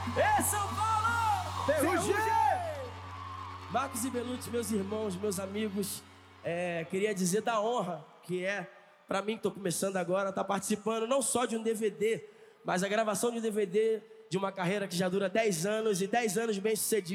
Ê, São Paulo! Ferrugem! Marcos e Belucci, meus irmãos, meus amigos, queria dizer da honra que é pra mim que tô começando agora, tá participando não só de um DVD, mas a gravação de um DVD de uma carreira que já dura 10 anos e 10 anos bem sucedida.